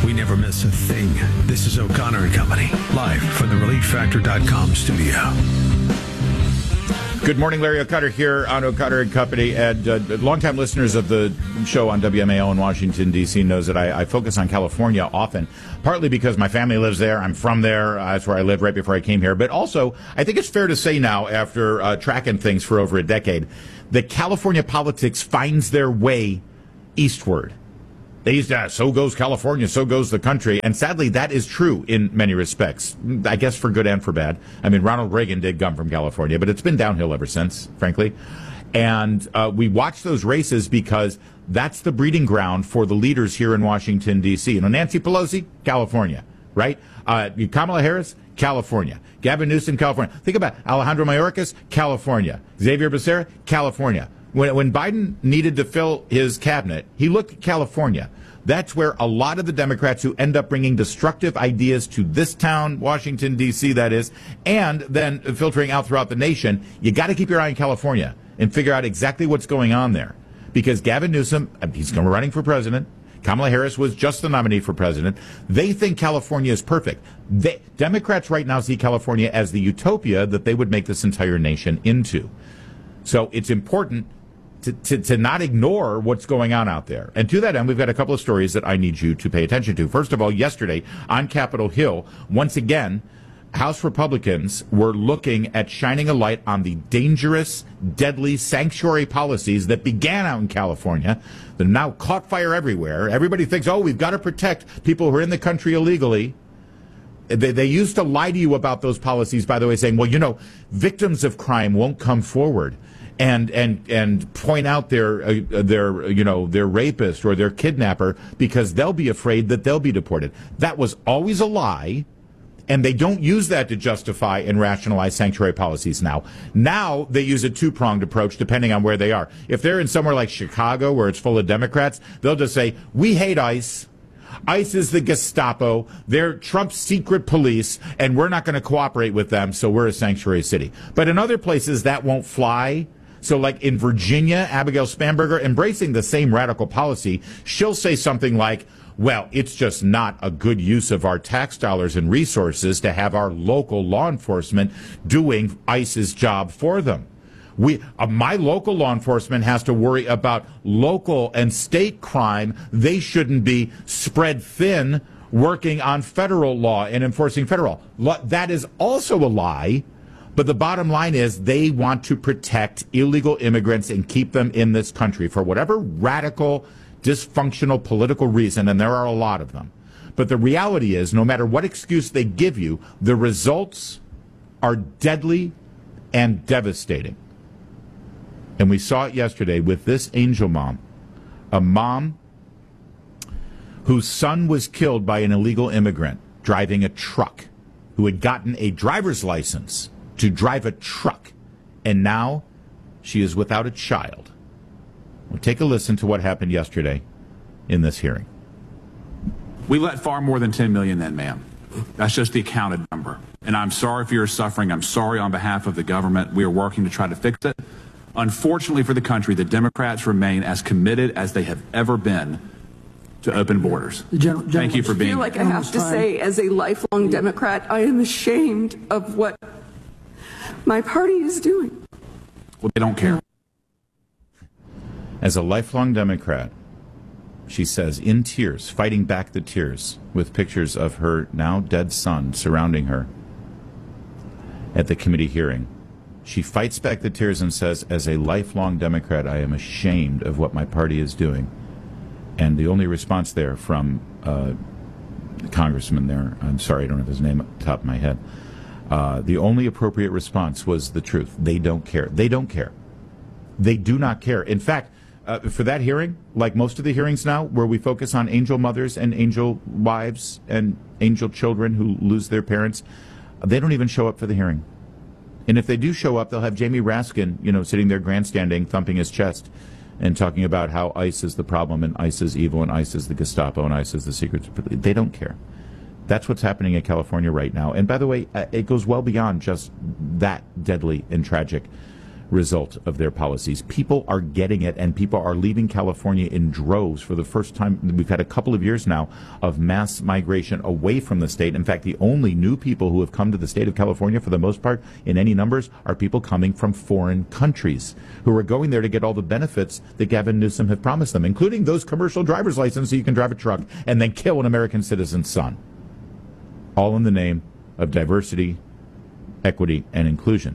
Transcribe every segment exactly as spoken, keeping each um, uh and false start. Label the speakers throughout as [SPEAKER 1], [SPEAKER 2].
[SPEAKER 1] We never miss a thing. This is O'Connor and Company, live from the relief factor dot com studio.
[SPEAKER 2] Good morning, Larry O'Connor here on O'Connor and Company. And uh, longtime listeners of the show on W M A O in Washington, D C knows that I, I focus on California often, partly because my family lives there. I'm from there. Uh, that's where I lived right before I came here. But also, I think it's fair to say now, after uh, tracking things for over a decade, that California politics finds their way eastward. They used to ask, so goes California, so goes the country. And sadly, that is true in many respects, I guess for good and for bad. I mean, Ronald Reagan did come from California, but it's been downhill ever since, frankly. And uh, we watch those races because that's the breeding ground for the leaders here in Washington, D C. You know, Nancy Pelosi, California, right? Uh, Kamala Harris, California. Gavin Newsom, California. Think about it. Alejandro Mayorkas, California. Xavier Becerra, California. When, when Biden needed to fill his cabinet, he looked at California. That's where a lot of the Democrats who end up bringing destructive ideas to this town, Washington, D C, that is, and then filtering out throughout the nation, you got to keep your eye on California and figure out exactly what's going on there. Because Gavin Newsom, he's running for president. Kamala Harris was just the nominee for president. They think California is perfect. They, Democrats right now see California as the utopia that they would make this entire nation into. So it's important To, to, to not ignore what's going on out there. And to that end, we've got a couple of stories that I need you to pay attention to. First of all, yesterday on Capitol Hill, once again, House Republicans were looking at shining a light on the dangerous, deadly sanctuary policies that began out in California that have now caught fire everywhere. Everybody thinks, oh, we've got to protect people who are in the country illegally. They, they used to lie to you about those policies, by the way, saying, well, you know, victims of crime won't come forward and and and point out their uh, their you know their rapist or their kidnapper because they'll be afraid that they'll be deported. That was always a lie, and they don't use that to justify and rationalize sanctuary policies now. Now they use a two-pronged approach depending on where they are. If they're in somewhere like Chicago where it's full of Democrats, they'll just say, we hate ICE. ICE is the Gestapo. They're Trump's secret police, and we're not going to cooperate with them, so we're a sanctuary city. But in other places, that won't fly. So like in Virginia, Abigail Spanberger, embracing the same radical policy, she'll say something like, well, it's just not a good use of our tax dollars and resources to have our local law enforcement doing ICE's job for them. We, uh, my local law enforcement has to worry about local and state crime. They shouldn't be spread thin working on federal law and enforcing federal law. That is also a lie. But the bottom line is they want to protect illegal immigrants and keep them in this country for whatever radical, dysfunctional political reason, and there are a lot of them. But the reality is, no matter what excuse they give you, the results are deadly and devastating. And we saw it yesterday with this angel mom, a mom whose son was killed by an illegal immigrant driving a truck, who had gotten a driver's license to drive a truck, and now she is without a child. Well, take a listen to what happened yesterday in this hearing.
[SPEAKER 3] We let far more than ten million in, ma'am. That's just the accounted number. And I'm sorry for your suffering. I'm sorry on behalf of the government. We are working to try to fix it. Unfortunately for the country, the Democrats remain as committed as they have ever been to open borders.
[SPEAKER 4] General, General,
[SPEAKER 3] Thank you for being
[SPEAKER 5] I feel like I have to say, as a lifelong Democrat, I am ashamed of what my party is doing.
[SPEAKER 3] Well, they don't care.
[SPEAKER 2] As a lifelong Democrat, she says, in tears, fighting back the tears, with pictures of her now dead son surrounding her at the committee hearing. She fights back the tears and says, as a lifelong Democrat, I am ashamed of what my party is doing. And the only response there from uh, the congressman there, I'm sorry, I don't have his name at the top of my head, uh, the only appropriate response was the truth. They don't care. They don't care. They do not care. In fact, uh, for that hearing, like most of the hearings now, where we focus on angel mothers and angel wives and angel children who lose their parents, they don't even show up for the hearing. And if they do show up, they'll have Jamie Raskin, you know, sitting there grandstanding, thumping his chest, and talking about how ICE is the problem, and ICE is evil, and ICE is the Gestapo, and ICE is the secret. They don't care. That's what's happening in California right now. And by the way, it goes well beyond just that deadly and tragic result of their policies. People are getting it, and people are leaving California in droves for the first time. We've had a couple of years now of mass migration away from the state. In fact, the only new people who have come to the state of California, for the most part, in any numbers, are people coming from foreign countries who are going there to get all the benefits that Gavin Newsom have promised them, including those commercial driver's licenses so you can drive a truck and then kill an American citizen's son. All in the name of diversity, equity, and inclusion.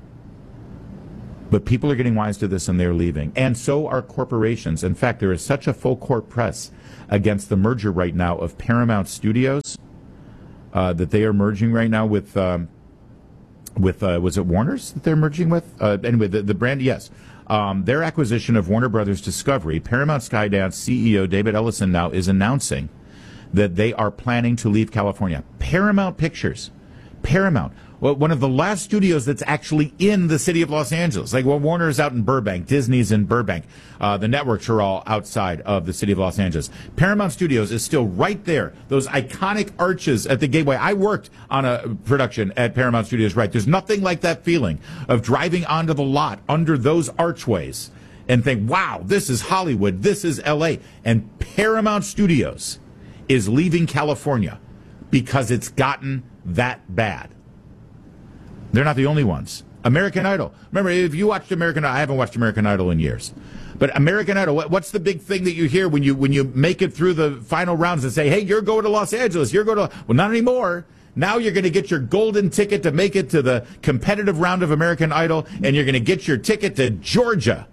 [SPEAKER 2] But people are getting wise to this and they're leaving. And so are corporations. In fact, there is such a full court press against the merger right now of Paramount Studios uh, that they are merging right now with, um, with uh, was it Warner's that they're merging with? Uh, anyway, the, the brand, yes. Um, their acquisition of Warner Brothers Discovery, Paramount Skydance C E O David Ellison now is announcing that they are planning to leave California. Paramount Pictures. Paramount. Well, one of the last studios that's actually in the city of Los Angeles. Like, well, Warner's out in Burbank, Disney's in Burbank. Uh, the networks are all outside of the city of Los Angeles. Paramount Studios is still right there. Those iconic arches at the gateway. I worked on a production at Paramount Studios, right? There's nothing like that feeling of driving onto the lot under those archways and think, wow, this is Hollywood, this is L A. And Paramount Studios is leaving California because it's gotten that bad. They're not the only ones. American Idol. Remember, if you watched American Idol, I haven't watched American Idol in years. But American Idol, what's the big thing that you hear when you when you make it through the final rounds and say, hey, you're going to Los Angeles, you're going to... Well, not anymore. Now you're going to get your golden ticket to make it to the competitive round of American Idol, and you're going to get your ticket to Georgia.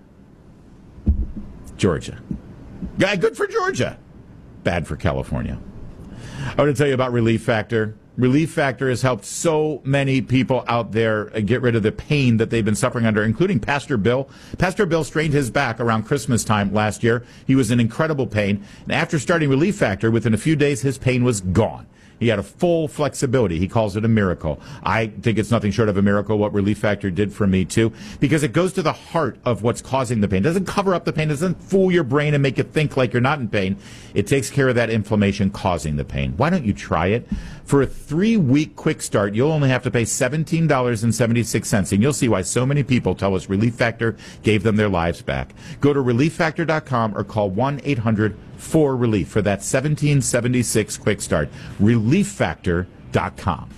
[SPEAKER 2] Georgia. Yeah, good for Georgia. Bad for California. I want to tell you about Relief Factor. Relief Factor has helped so many people out there get rid of the pain that they've been suffering under, including Pastor Bill. Pastor Bill strained his back around Christmas time last year. He was in incredible pain. And after starting Relief Factor, within a few days, his pain was gone. He had a full flexibility. He calls it a miracle. I think it's nothing short of a miracle what Relief Factor did for me, too, because it goes to the heart of what's causing the pain. It doesn't cover up the pain. It doesn't fool your brain and make you think like you're not in pain. It takes care of that inflammation causing the pain. Why don't you try it? For a three-week quick start, you'll only have to pay seventeen dollars and seventy-six cents, and you'll see why so many people tell us Relief Factor gave them their lives back. Go to relief factor dot com or call one eight hundred four relief for that seventeen seventy-six quick start. relief factor dot com.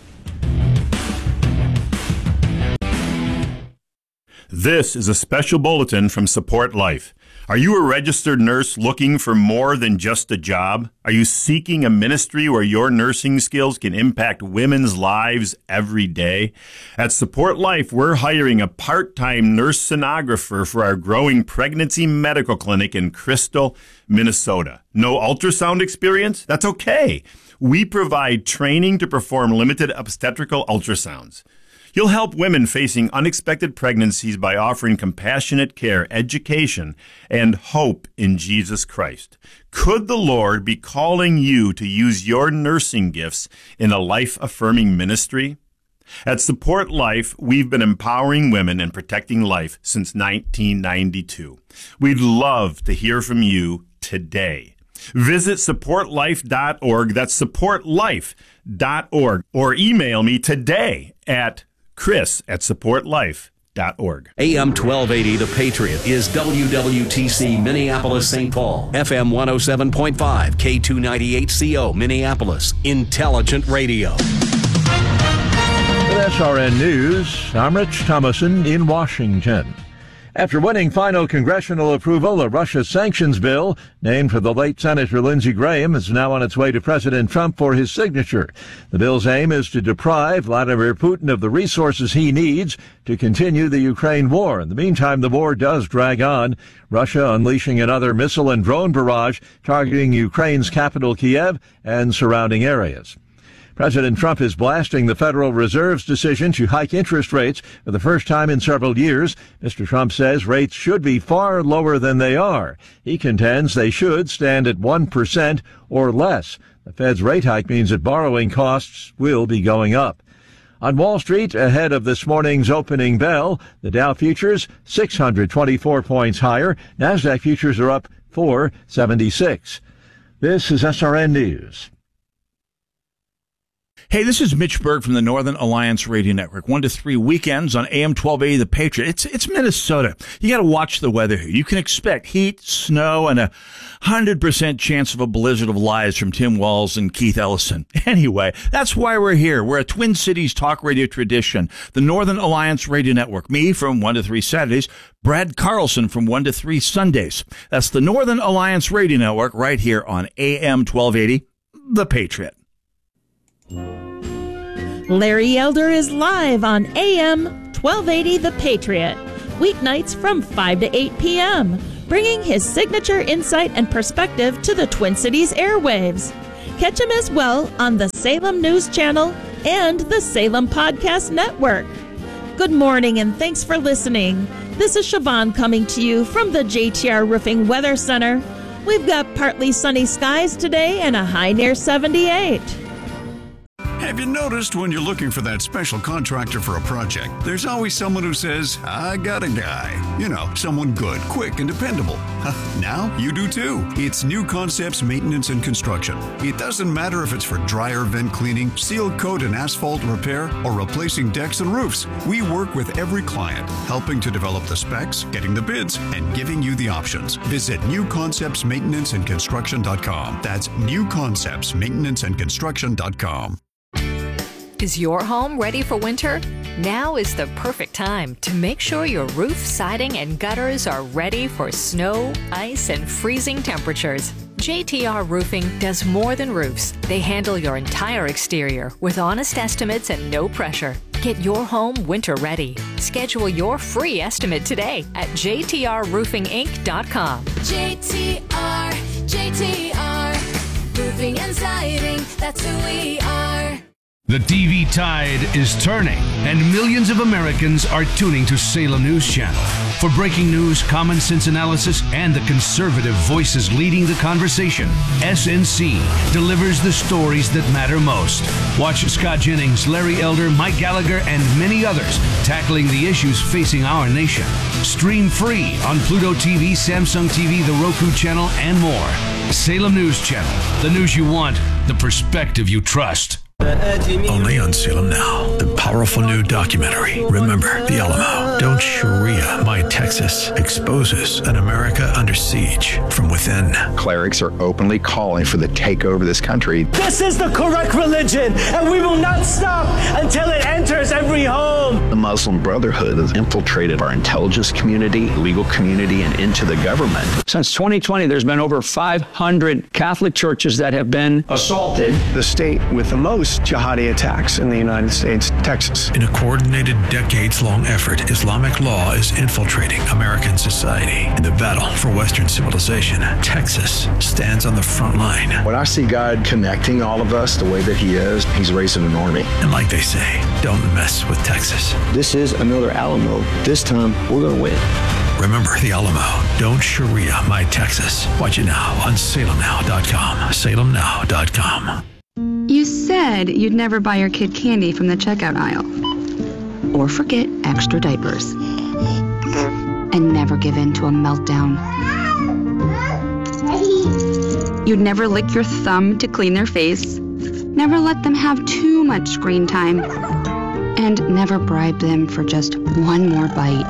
[SPEAKER 4] This is a special bulletin from Support Life. Are you a registered nurse looking for more than just a job? Are you seeking a ministry where your nursing skills can impact women's lives every day? At Support Life, we're hiring a part-time nurse sonographer for our growing pregnancy medical clinic in Crystal, Minnesota. No ultrasound experience? That's okay. We provide training to perform limited obstetrical ultrasounds. You'll help women facing unexpected pregnancies by offering compassionate care, education, and hope in Jesus Christ. Could the Lord be calling you to use your nursing gifts in a life-affirming ministry? At Support Life, we've been empowering women and protecting life since nineteen ninety-two. We'd love to hear from you today. Visit support life dot org. That's support life dot org. Or email me today at Chris at support life dot org.
[SPEAKER 6] A M twelve eighty The Patriot is W W T C Minneapolis Saint Paul, F M one oh seven point five, K two ninety-eight C O Minneapolis, Intelligent Radio.
[SPEAKER 7] With S R N News, I'm Rich Thomason in Washington. After winning final congressional approval, a Russia sanctions bill named for the late Senator Lindsey Graham is now on its way to President Trump for his signature. The bill's aim is to deprive Vladimir Putin of the resources he needs to continue the Ukraine war. In the meantime, the war does drag on, Russia unleashing another missile and drone barrage targeting Ukraine's capital Kiev and surrounding areas. President Trump is blasting the Federal Reserve's decision to hike interest rates for the first time in several years. Mister Trump says rates should be far lower than they are. He contends they should stand at one percent or less. The Fed's rate hike means that borrowing costs will be going up. On Wall Street, ahead of this morning's opening bell, the Dow futures six hundred twenty-four points higher. NASDAQ futures are up four seventy-six. This is S R N News.
[SPEAKER 8] Hey, this is Mitch Berg from the Northern Alliance Radio Network. One to three weekends on A M twelve eighty The Patriot. It's it's Minnesota. You got to watch the weather here. You can expect heat, snow, and a one hundred percent chance of a blizzard of lies from Tim Walz and Keith Ellison. Anyway, that's why we're here. We're a Twin Cities talk radio tradition. The Northern Alliance Radio Network. Me from one to three Saturdays. Brad Carlson from one to three Sundays. That's the Northern Alliance Radio Network right here on A M twelve eighty The Patriot.
[SPEAKER 9] Larry Elder is live on A M twelve eighty The Patriot, weeknights from five to eight p.m., bringing his signature insight and perspective to the Twin Cities airwaves. Catch him as well on the Salem News Channel and the Salem Podcast Network. Good morning and thanks for listening. This is Siobhan coming to you from the J T R Roofing Weather Center. We've got partly sunny skies today and a high near seventy-eight.
[SPEAKER 10] Have you noticed when you're looking for that special contractor for a project, there's always someone who says, I got a guy. You know, someone good, quick, and dependable. Now you do too. It's New Concepts Maintenance and Construction. It doesn't matter if it's for dryer vent cleaning, seal coat and asphalt repair, or replacing decks and roofs. We work with every client, helping to develop the specs, getting the bids, and giving you the options. Visit new concepts maintenance and construction dot com. That's new concepts maintenance and construction dot com.
[SPEAKER 11] Is your home ready for winter? Now is the perfect time to make sure your roof, siding, and gutters are ready for snow, ice, and freezing temperatures. J T R Roofing does more than roofs. They handle your entire exterior with honest estimates and no pressure. Get your home winter ready. Schedule your free estimate today at j t r roofing inc dot com.
[SPEAKER 12] J T R, J T R, roofing and siding, that's who we are.
[SPEAKER 13] The T V tide is turning, and millions of Americans are tuning to Salem News Channel. For breaking news, common sense analysis, and the conservative voices leading the conversation, S N C delivers the stories that matter most. Watch Scott Jennings, Larry Elder, Mike Gallagher, and many others tackling the issues facing our nation. Stream free on Pluto T V, Samsung T V, the Roku channel, and more. Salem News Channel, the news you want, the perspective you trust.
[SPEAKER 1] Only on Salem Now, the powerful new documentary, Remember the Alamo. Don't Sharia My Texas exposes an America under siege from within.
[SPEAKER 14] Clerics are openly calling for the takeover of this country.
[SPEAKER 15] This is the correct religion, and we will not stop until it enters every home.
[SPEAKER 14] The Muslim Brotherhood has infiltrated our intelligence community, legal community, and into the government.
[SPEAKER 16] Since twenty twenty, there's been over five hundred Catholic churches that have been assaulted.
[SPEAKER 17] The state with the most jihadi attacks in the United States, Texas.
[SPEAKER 1] In a coordinated, decades-long effort, Islamic law is infiltrating American society. In the battle for Western civilization, Texas stands on the front line.
[SPEAKER 14] When I see God connecting all of us the way that he is, he's raising an army.
[SPEAKER 1] And like they say, don't mess with Texas.
[SPEAKER 18] This is another Alamo. This time, we're going to win.
[SPEAKER 1] Remember the Alamo. Don't Sharia My Texas. Watch it now on salem now dot com. salem now dot com.
[SPEAKER 19] You said you'd never buy your kid candy from the checkout aisle. Or forget extra diapers. And never give in to a meltdown. You'd never lick your thumb to clean their face. Never let them have too much screen time. And never bribe them for just one more bite.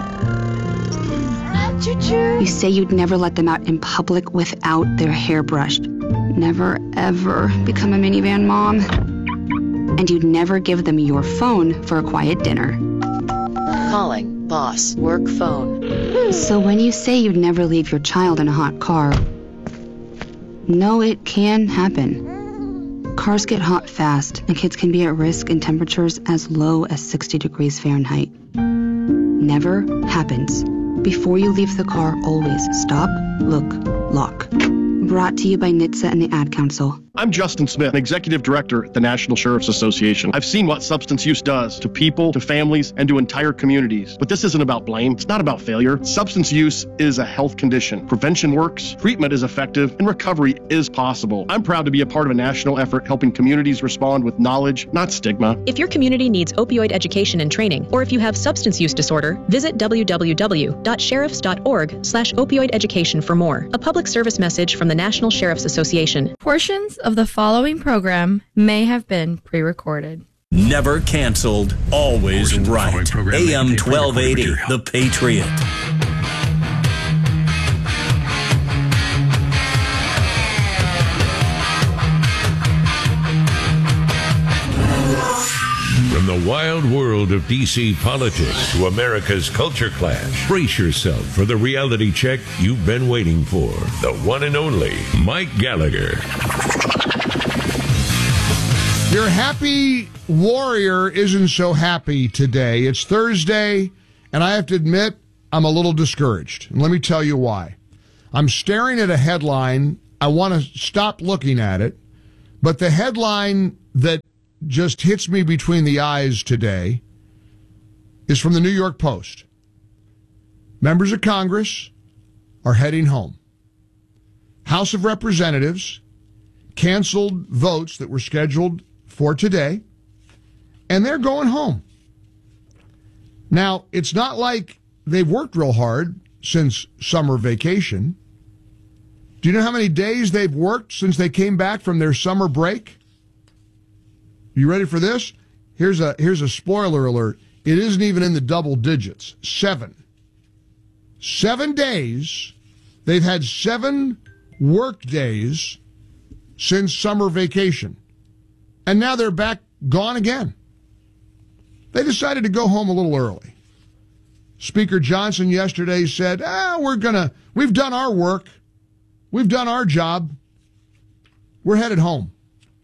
[SPEAKER 19] You say you'd never let them out in public without their hair brushed. Never, ever become a minivan mom. And you'd never give them your phone for a quiet dinner.
[SPEAKER 20] Calling, boss, work phone.
[SPEAKER 19] So when you say you'd never leave your child in a hot car, no, it can happen. Cars get hot fast, and kids can be at risk in temperatures as low as sixty degrees Fahrenheit. Never happens. Before you leave the car, always stop, look, lock. Brought to you by N H T S A and the Ad Council.
[SPEAKER 21] I'm Justin Smith, Executive Director at the National Sheriff's Association. I've seen what substance use does to people, to families, and to entire communities. But this isn't about blame. It's not about failure. Substance use is a health condition. Prevention works, treatment is effective, and recovery is possible. I'm proud to be a part of a national effort helping communities respond with knowledge, not stigma.
[SPEAKER 22] If your community needs opioid education and training, or if you have substance use disorder, visit w w w dot sheriffs dot org slash opioid education for more. A public service message from the National Sheriff's Association.
[SPEAKER 23] Portions of
[SPEAKER 3] of the following program may have been pre-recorded.
[SPEAKER 6] Never canceled, always right. A M twelve eighty, The Patriot.
[SPEAKER 5] From the wild world of D C politics to America's culture clash, brace yourself for the reality check you've been waiting for. The one and only Mike Gallagher.
[SPEAKER 23] Your happy warrior isn't so happy today. It's Thursday, and I have to admit, I'm a little discouraged. And let me tell you why. I'm staring at a headline. I want to stop looking at it, but the headline that just hits me between the eyes today is from the New York Post. Members of Congress are heading home. House of Representatives canceled votes that were scheduled for today, and they're going home. Now, it's not like they've worked real hard since summer vacation. Do you know how many days they've worked since they came back from their summer break? You ready for this? Here's a here's a spoiler alert. It isn't even in the double digits. Seven. Seven days. They've had seven work days since summer vacation. And now they're back gone again. They decided to go home a little early. Speaker Johnson yesterday said, ah, we're gonna, we've done our work. We've done our job. We're headed home.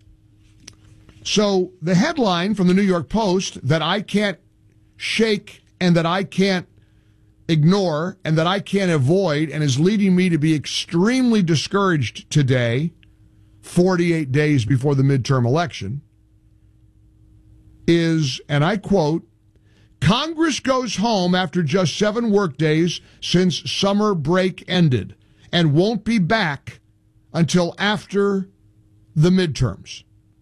[SPEAKER 23] So the headline from the New York Post that I can't shake and that I can't ignore and that I can't avoid and is leading me to be extremely discouraged today, forty-eight days before the midterm election, is, and I quote, Congress goes home after just seven workdays since summer break ended and won't be back until after the midterms.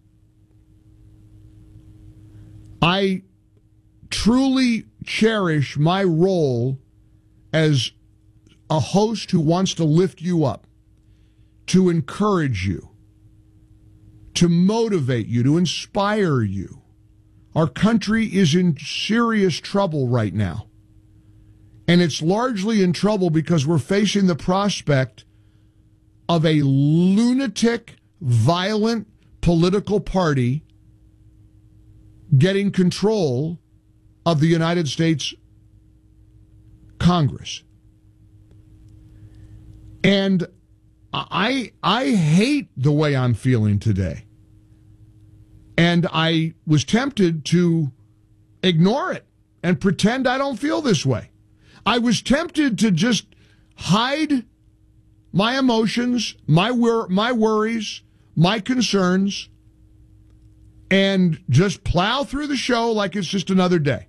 [SPEAKER 23] I truly cherish my role as a host who wants to lift you up, to encourage you, to motivate you, to inspire you. Our country is in serious trouble right now. And it's largely in trouble because we're facing the prospect of a lunatic, violent political party getting control of the United States Congress. And I I hate the way I'm feeling today. And I was tempted to ignore it and pretend I don't feel this way. I was tempted to just hide my emotions, my wor- my worries, my concerns, and just plow through the show like it's just another day.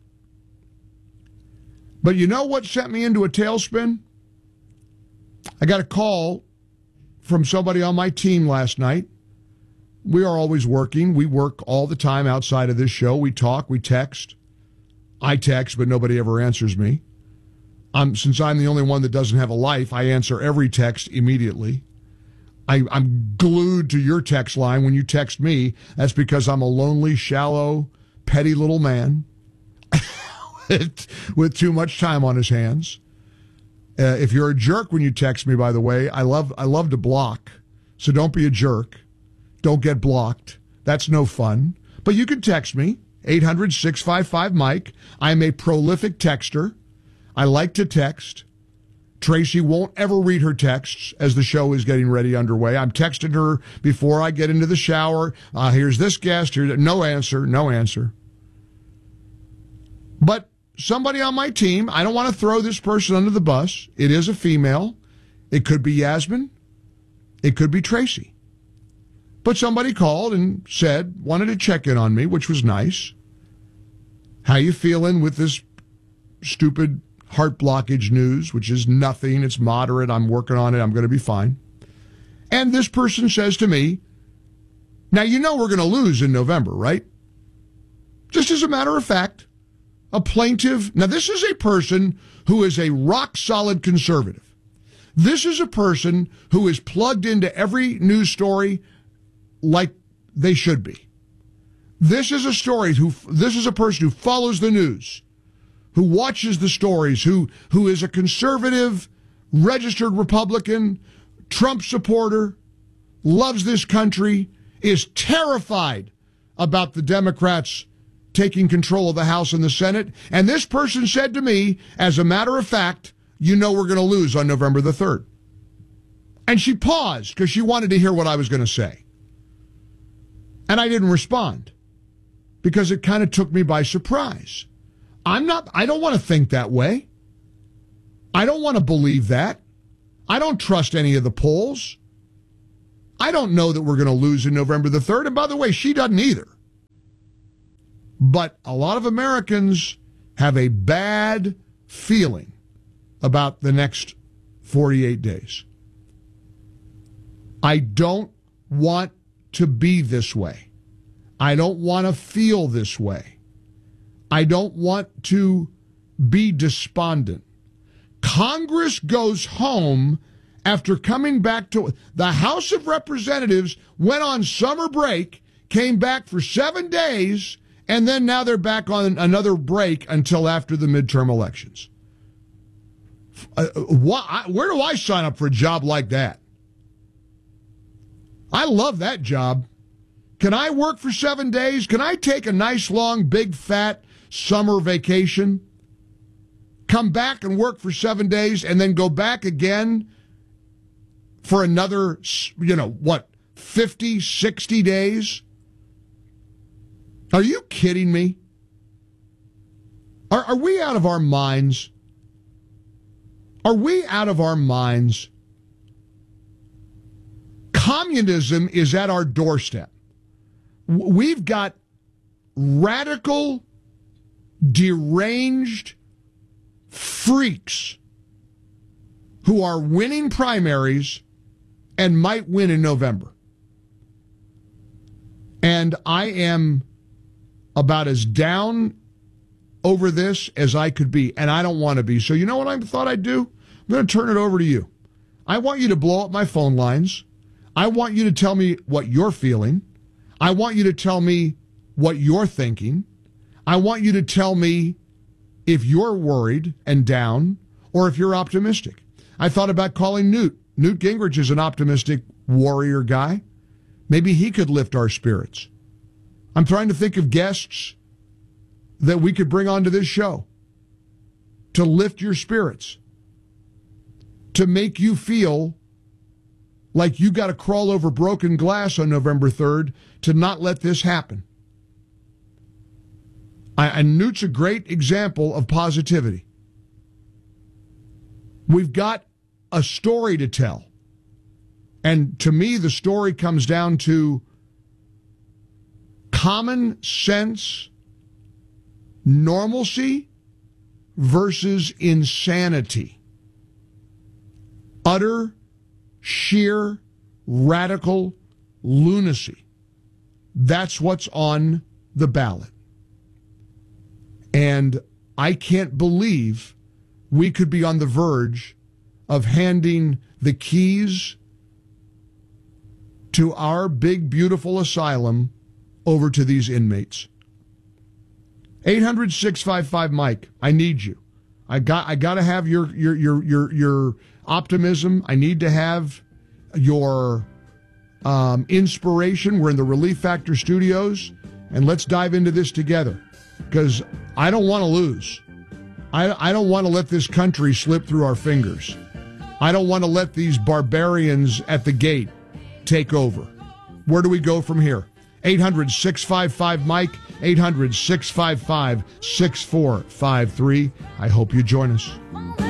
[SPEAKER 23] But you know what sent me into a tailspin? I got a call from somebody on my team last night. We are always working. We work all the time outside of this show. We talk, we text. I text, but nobody ever answers me. I'm, since I'm the only one that doesn't have a life, I answer every text immediately. I, I'm glued to your text line when you text me. That's because I'm a lonely, shallow, petty little man with, with too much time on his hands. Uh, if you're a jerk when you text me, by the way, I love I love to block. So don't be a jerk. Don't get blocked. That's no fun. But you can text me, eight hundred, six five five, Mike. I'm a prolific texter. I like to text. Tracy won't ever read her texts as the show is getting ready underway. I'm texting her before I get into the shower. Uh, here's this guest. Here, no answer, no answer. But somebody on my team, I don't want to throw this person under the bus. It is a female. It could be Yasmin. It could be Tracy. But somebody called and said, wanted to check in on me, which was nice. How you feeling with this stupid heart blockage news, which is nothing. It's moderate. I'm working on it. I'm going to be fine. And this person says to me, now, you know we're going to lose in November, right? Just as a matter of fact, a plaintiff. Now, this is a person who is a rock-solid conservative. This is a person who is plugged into every news story like they should be. This is a story who this is a person who follows the news, who watches the stories, who who is a conservative, registered Republican, Trump supporter, loves this country, is terrified about the Democrats taking control of the House and the Senate. And this person said to me, as a matter of fact, you know we're going to lose on November the third. And she paused because she wanted to hear what I was going to say. And I didn't respond because it kind of took me by surprise. I'm not, I don't want to think that way. I don't want to believe that. I don't trust any of the polls. I don't know that we're going to lose in November the third. And by the way, she doesn't either. But a lot of Americans have a bad feeling about the next forty-eight days. I don't want to be this way. I don't want to feel this way. I don't want to be despondent. Congress goes home after coming back to the House of Representatives, went on summer break, came back for seven days, and then now they're back on another break until after the midterm elections. Uh, why, where do I sign up for a job like that? I love that job. Can I work for seven days? Can I take a nice, long, big, fat summer vacation? Come back and work for seven days and then go back again for another, you know, what, fifty, sixty days? Are you kidding me? Are, are we out of our minds? Are we out of our minds? Communism is at our doorstep. We've got radical, deranged freaks who are winning primaries and might win in November. And I am about as down over this as I could be, and I don't want to be. So you know what I thought I'd do? I'm going to turn it over to you. I want you to blow up my phone lines. I want you to tell me what you're feeling. I want you to tell me what you're thinking. I want you to tell me if you're worried and down or if you're optimistic. I thought about calling Newt. Newt Gingrich is an optimistic warrior guy. Maybe he could lift our spirits. I'm trying to think of guests that we could bring onto this show to lift your spirits, to make you feel like you got to crawl over broken glass on November third to not let this happen. I, and Newt's a great example of positivity. We've got a story to tell. And to me, the story comes down to common sense, normalcy versus insanity. Utter, sheer, radical lunacy. That's what's on the ballot. And I can't believe we could be on the verge of handing the keys to our big, beautiful asylum over to these inmates. eight hundred, six five five, Mike. I need you. I got I got to have your your your your your optimism. I need to have your um, inspiration. We're in the Relief Factor studios, and let's dive into this together because I don't want to lose. I, I don't want to let this country slip through our fingers. I don't want to let these barbarians at the gate take over. Where do we go from here? eight hundred, six five five, Mike, eight hundred, six five five, six four five three. I hope you join us.